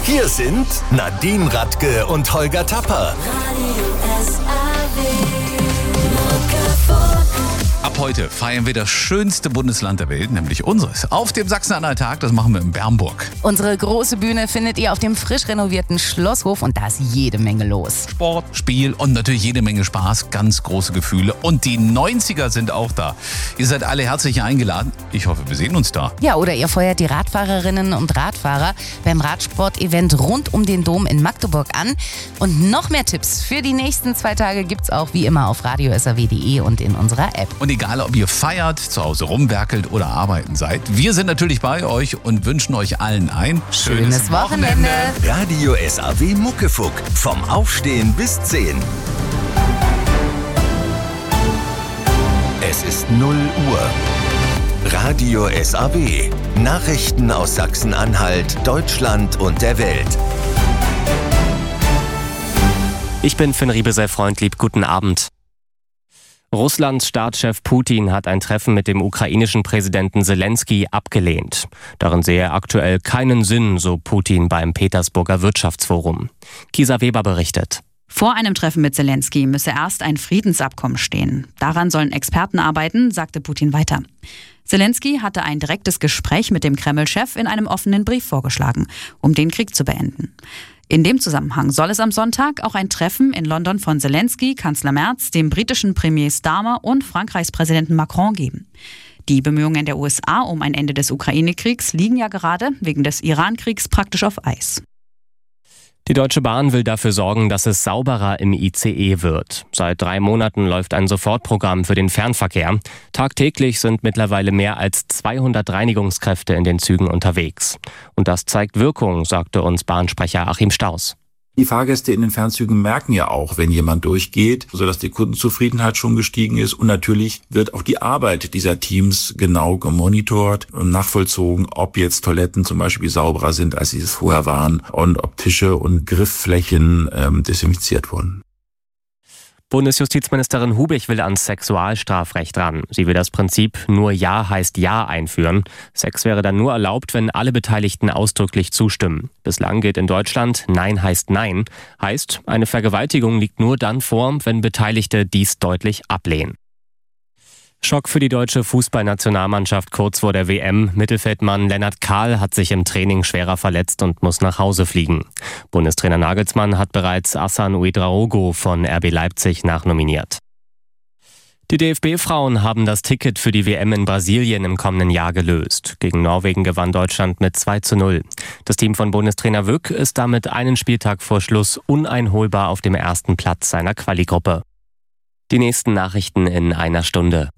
Hier sind Nadine Radke und Holger Tapper. Ab heute feiern wir das schönste Bundesland der Welt, nämlich unseres. Auf dem Sachsen-Anhalt-Tag, das machen wir in Bernburg. Unsere große Bühne findet ihr auf dem frisch renovierten Schlosshof und da ist jede Menge los. Sport, Spiel und natürlich jede Menge Spaß, ganz große Gefühle. Und die 90er sind auch da. Ihr seid alle herzlich eingeladen. Ich hoffe, wir sehen uns da. Ja, oder ihr feuert die Radfahrerinnen und Radfahrer beim Radsport-Event rund um den Dom in Magdeburg an. Und noch mehr Tipps für die nächsten 2 Tage gibt's auch wie immer auf radiosaw.de und in unserer App. Und egal, ob ihr feiert, zu Hause rumwerkelt oder arbeiten seid, wir sind natürlich bei euch und wünschen euch allen ein schönes Wochenende. Radio SAW Muckefuck. Vom Aufstehen bis 10. Es ist 0 Uhr. Radio SAW. Nachrichten aus Sachsen-Anhalt, Deutschland und der Welt. Ich bin Finn Riebesell-Freundlieb. Guten Abend. Russlands Staatschef Putin hat ein Treffen mit dem ukrainischen Präsidenten Zelensky abgelehnt. Darin sehe er aktuell keinen Sinn, so Putin beim Petersburger Wirtschaftsforum. Kisa Weber berichtet. Vor einem Treffen mit Zelensky müsse erst ein Friedensabkommen stehen. Daran sollen Experten arbeiten, sagte Putin weiter. Zelensky hatte ein direktes Gespräch mit dem Kreml-Chef in einem offenen Brief vorgeschlagen, um den Krieg zu beenden. In dem Zusammenhang soll es am Sonntag auch ein Treffen in London von Zelensky, Kanzler Merz, dem britischen Premier Starmer und Frankreichs Präsidenten Macron geben. Die Bemühungen der USA um ein Ende des Ukraine-Kriegs liegen ja gerade wegen des Iran-Kriegs praktisch auf Eis. Die Deutsche Bahn will dafür sorgen, dass es sauberer im ICE wird. Seit 3 Monaten läuft ein Sofortprogramm für den Fernverkehr. Tagtäglich sind mittlerweile mehr als 200 Reinigungskräfte in den Zügen unterwegs. Und das zeigt Wirkung, sagte uns Bahnsprecher Achim Staus. Die Fahrgäste in den Fernzügen merken ja auch, wenn jemand durchgeht, sodass die Kundenzufriedenheit schon gestiegen ist. Und natürlich wird auch die Arbeit dieser Teams genau gemonitort und nachvollzogen, ob jetzt Toiletten zum Beispiel sauberer sind, als sie es vorher waren, und ob Tische und Griffflächen desinfiziert wurden. Bundesjustizministerin Hubig will ans Sexualstrafrecht ran. Sie will das Prinzip nur Ja heißt Ja einführen. Sex wäre dann nur erlaubt, wenn alle Beteiligten ausdrücklich zustimmen. Bislang gilt in Deutschland Nein heißt Nein. Heißt, eine Vergewaltigung liegt nur dann vor, wenn Beteiligte dies deutlich ablehnen. Schock für die deutsche Fußballnationalmannschaft kurz vor der WM. Mittelfeldmann Lennart Kahl hat sich im Training schwerer verletzt und muss nach Hause fliegen. Bundestrainer Nagelsmann hat bereits Hassan Ouedraogo von RB Leipzig nachnominiert. Die DFB-Frauen haben das Ticket für die WM in Brasilien im kommenden Jahr gelöst. Gegen Norwegen gewann Deutschland mit 2:0. Das Team von Bundestrainer Wück ist damit einen Spieltag vor Schluss uneinholbar auf dem ersten Platz seiner Quali-Gruppe. Die nächsten Nachrichten in einer Stunde.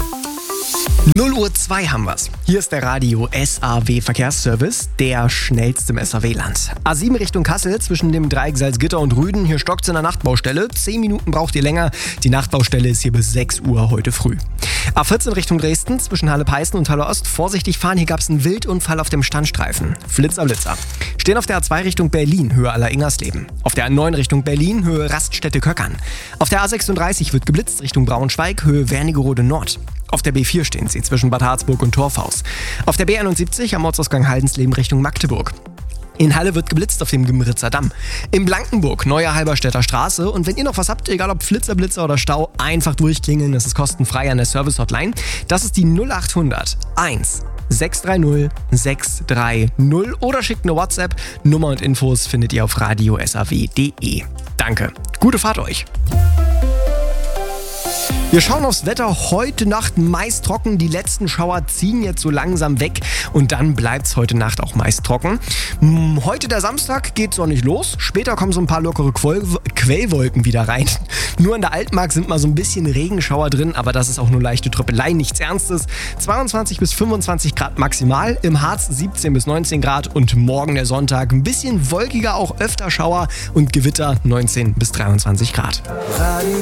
0:02 Uhr haben wir's. Hier ist der Radio SAW Verkehrsservice, der schnellste im SAW-Land. A7 Richtung Kassel zwischen dem Dreieck Salzgitter und Rüden. Hier stockt's in der Nachtbaustelle. 10 Minuten braucht ihr länger. Die Nachtbaustelle ist hier bis 6 Uhr heute früh. A14 Richtung Dresden zwischen Halle-Peißen und Halle-Ost. Vorsichtig fahren, hier gab's einen Wildunfall auf dem Standstreifen. Flitzer, Blitzer. Stehen auf der A2 Richtung Berlin, Höhe Aller-Ingersleben. Auf der A9 Richtung Berlin, Höhe Raststätte-Köckern. Auf der A36 wird geblitzt Richtung Braunschweig, Höhe Wernigerode Nord. Auf der B4 stehen sie zwischen Bad Harzburg und Torfhaus. Auf der B71 am Ortsausgang Haldensleben Richtung Magdeburg. In Halle wird geblitzt auf dem Gümritzer Damm. In Blankenburg, Neue Halberstädter Straße. Und wenn ihr noch was habt, egal ob Flitzer, Blitzer oder Stau, einfach durchklingeln. Das ist kostenfrei an der Service-Hotline. Das ist die 0800 1 630 630 oder schickt eine WhatsApp. Nummer und Infos findet ihr auf radiosaw.de. Danke. Gute Fahrt euch. Wir schauen aufs Wetter. Heute Nacht meist trocken. Die letzten Schauer ziehen jetzt so langsam weg. Und dann bleibt es heute Nacht auch meist trocken. Heute der Samstag geht sonnig los. Später kommen so ein paar lockere Quellwolken wieder rein. Nur in der Altmark sind mal so ein bisschen Regenschauer drin. Aber das ist auch nur leichte Tröppelei, nichts Ernstes. 22 bis 25 Grad maximal. Im Harz 17 bis 19 Grad. Und morgen der Sonntag ein bisschen wolkiger, auch öfter Schauer und Gewitter 19 bis 23 Grad.